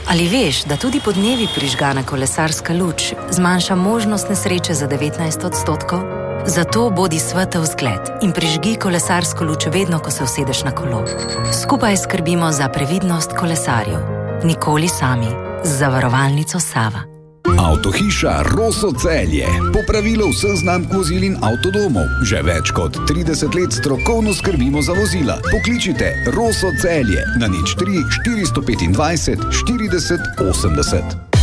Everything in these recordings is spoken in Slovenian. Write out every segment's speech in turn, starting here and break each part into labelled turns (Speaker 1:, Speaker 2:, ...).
Speaker 1: Ali veš, da tudi podnevi prižgana kolesarska luč zmanjša možnost nesreče za 19%? Zato bodi svetel zgled in prižgi kolesarsko luč vedno, ko se usedeš na kolo. Skupaj skrbimo za previdnost kolesarjev. Nikoli sami. Z zavarovalnico Sava.
Speaker 2: Avtohiša Roso Celje. Popravilo vseh znamk vozil in avtodomov. Že več kot 30 let strokovno skrbimo za vozila. Pokličite Roso Celje na 03 425 40 80.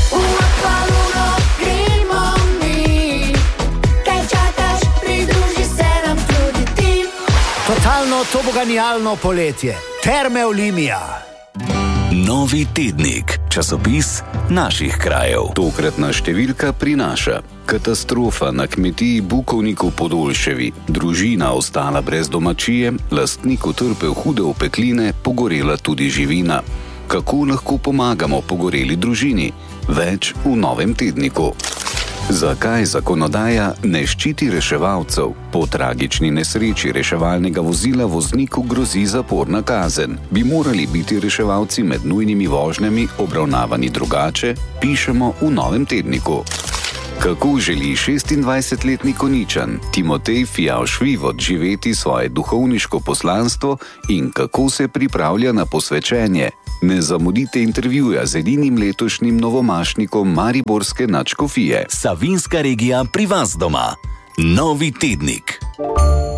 Speaker 3: Totalno toboganijalno poletje. Terme Olimia.
Speaker 4: Novi tednik, časopis naših krajev.
Speaker 5: Tokratna številka prinaša: katastrofa na kmetiji Bukovnik v Podolševi, družina ostala brez domačije, lastnik utrpel hude opekline, pogorela tudi živina. Kako lahko pomagamo pogoreli družini? Več v novem tedniku. Zakaj zakonodaja ne ščiti reševalcev? Po tragični nesreči reševalnega vozila vozniku grozi zaporna kazen. Bi morali biti reševalci med nujnimi vožnjami obravnavani drugače? Pišemo v novem tedniku. Kako želi 26-letni Konjičan Timotej Fijavš-Vivod živeti svoje duhovniško poslanstvo in kako se pripravlja na posvečenje? Ne zamudite intervjuja z edinim letošnjim novomašnikom mariborske nadškofije.
Speaker 4: Savinjska regija pri vas doma. Novi tednik.